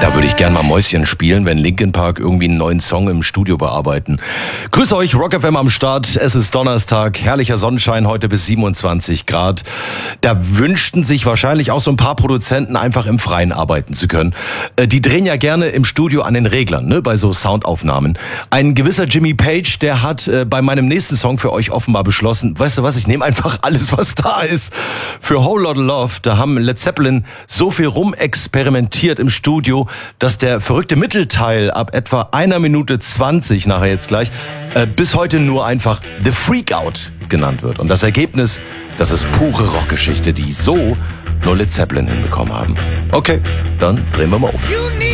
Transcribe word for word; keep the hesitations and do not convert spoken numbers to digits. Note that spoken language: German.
Da würde ich gern mal Mäuschen spielen, wenn Linkin Park irgendwie einen neuen Song im Studio bearbeiten. Grüß euch, Rock F M am Start. Es ist Donnerstag, herrlicher Sonnenschein heute bis siebenundzwanzig Grad. Da wünschten sich wahrscheinlich auch so ein paar Produzenten, einfach im Freien arbeiten zu können. Die drehen ja gerne im Studio an den Reglern, ne, bei so Soundaufnahmen. Ein gewisser Jimmy Page, der hat äh, bei meinem nächsten Song für euch offenbar beschlossen, weißt du was, ich nehme einfach alles, was da ist. Für Whole Lotta Love, da haben Led Zeppelin so viel rumexperimentiert im Studio, dass der verrückte Mittelteil ab etwa einer Minute zwanzig, nachher jetzt gleich, äh, bis heute nur einfach The Freakout genannt wird. Und das Ergebnis, das ist pure Rockgeschichte, die so nur Led Zeppelin hinbekommen haben. Okay, dann drehen wir mal auf.